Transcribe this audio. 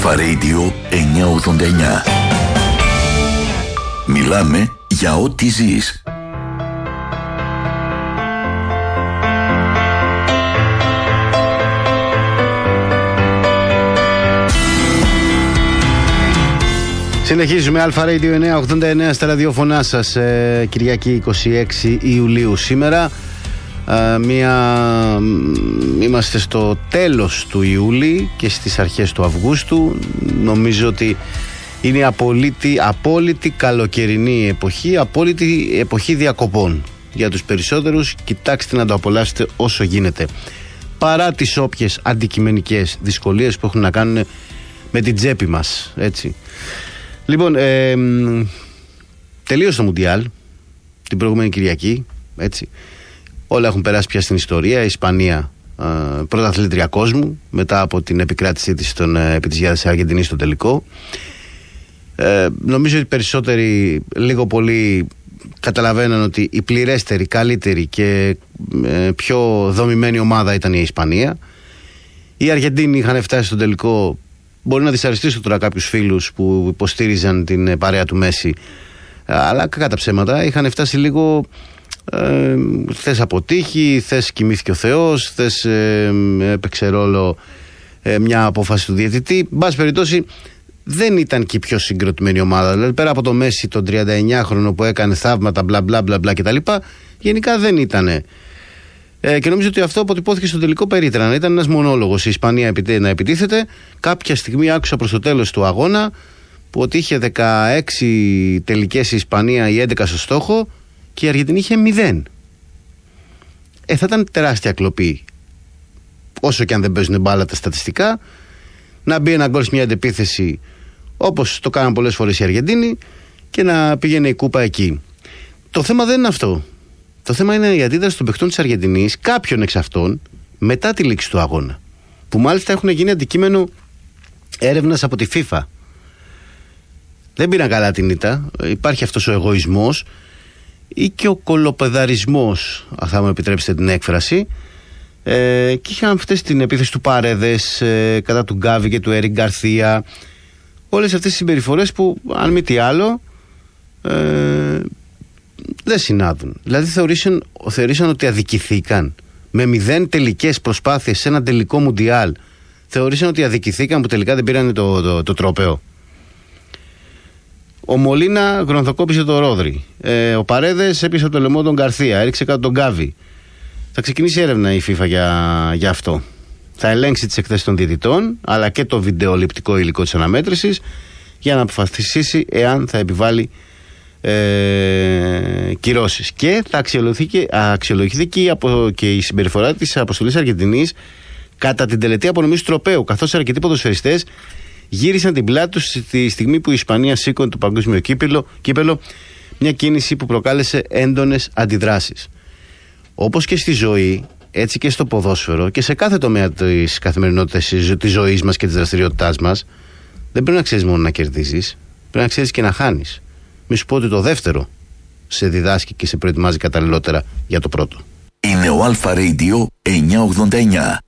Αλφα Radio 989. Μιλάμε για ό,τι ζεις. Συνεχίζουμε Αλφα Radio 989 στα ραδιόφωνά σας, Κυριακή 26 Ιουλίου σήμερα. Είμαστε στο τέλος του Ιούλη και στις αρχές του Αυγούστου. Νομίζω ότι είναι απόλυτη καλοκαιρινή εποχή, απόλυτη εποχή διακοπών για τους περισσότερους. Κοιτάξτε να το απολαύσετε όσο γίνεται, παρά τις όποιες αντικειμενικές δυσκολίες που έχουν να κάνουν με την τσέπη μας, έτσι. Λοιπόν, τελείωσε το Μουντιάλ την προηγούμενη Κυριακή, έτσι. Όλα έχουν περάσει πια στην ιστορία. Η Ισπανία πρωταθλήτρια κόσμου μετά από την επικράτησή της επί της Αργεντινής στο τελικό. Νομίζω ότι περισσότεροι λίγο πολύ καταλαβαίναν ότι η πληρέστερη, καλύτερη και πιο δομημένη ομάδα ήταν η Ισπανία. Οι Αργεντίνοι είχαν φτάσει στο τελικό. Μπορεί να δυσαρεστήσω τώρα κάποιους φίλους που υποστήριζαν την παρέα του Μέση, αλλά κακά τα ψέματα, είχαν φτάσει λίγο θες αποτύχει, θες κοιμήθηκε ο Θεός, θες έπαιξε ρόλο μια απόφαση του διαιτητή. Εν πάση περιπτώσει δεν ήταν και η πιο συγκροτημένη ομάδα. Δηλαδή πέρα από το Μέση, τον 39χρονο που έκανε θαύματα μπλα μπλα μπλα μπλα κτλ, γενικά δεν ήτανε. Και νομίζω ότι αυτό αποτυπώθηκε στο τελικό περίτρανα. Ήταν ένας μονόλογος η Ισπανία να επιτίθεται. Κάποια στιγμή άκουσα προς το τέλος του αγώνα που ότι είχε 16 τελικές η Ισπανία, η 11 στο στόχο και η Αργεντινή είχε 0. Θα ήταν τεράστια κλοπή, όσο και αν δεν παίζουν μπάλα τα στατιστικά, να μπει ένα γκολ σε μια αντεπίθεση όπως το κάναν πολλές φορές οι Αργεντίνοι και να πήγαινε η κούπα εκεί. Το θέμα δεν είναι αυτό. Το θέμα είναι η αντίδραση των παιχτών της Αργεντινής, κάποιων εξ αυτών, μετά τη λήξη του αγώνα. Που μάλιστα έχουν γίνει αντικείμενο έρευνας από τη FIFA. Δεν πήραν καλά την ήττα. Υπάρχει αυτός ο εγωισμός ή και ο κολοπεδαρισμός, αν θα μου επιτρέψετε την έκφραση. Και είχαν αυτές την επίθεση του Παρέδες κατά του Γκάβι και του Έρικ Γκαρθία. Όλες αυτές τις συμπεριφορές που, αν μη τι άλλο, δεν συνάδουν. Δηλαδή θεωρήσαν ότι αδικηθήκαν με 0 τελικές προσπάθειες σε ένα τελικό Μουντιάλ. Θεωρήσαν ότι αδικηθήκαν που τελικά δεν πήραν το τρόπαιο. Ο Μολίνα γρονθοκόπησε το Ρόδρι. Ο Παρέδες έπιασε το λαιμό τον Γκαρθία, έριξε κάτω τον Γκάβι. Θα ξεκινήσει έρευνα η FIFA για αυτό. Θα ελέγξει τις εκθέσεις των διαιτητών, αλλά και το βιντεοληπτικό υλικό της αναμέτρησης, για να αποφασίσει εάν θα επιβάλλει κυρώσεις. Και θα αξιολογηθεί και η συμπεριφορά της αποστολής Αργεντινής κατά την τελετή απονομής του τροπαίου, καθώς αρκετοί ποδοσφαιριστές γύρισαν την πλάτη τους στη στιγμή που η Ισπανία σήκωνε το παγκόσμιο κύπελο, μια κίνηση που προκάλεσε έντονες αντιδράσεις. Όπως και στη ζωή, έτσι και στο ποδόσφαιρο και σε κάθε τομέα της καθημερινότητας της ζωής μας και της δραστηριότητάς μας, δεν πρέπει να ξέρεις μόνο να κερδίζεις, πρέπει να ξέρεις και να χάνεις. Μη σου πω ότι το δεύτερο σε διδάσκει και σε προετοιμάζει καταλληλότερα για το πρώτο. Είναι ο Αλφα Radio 989.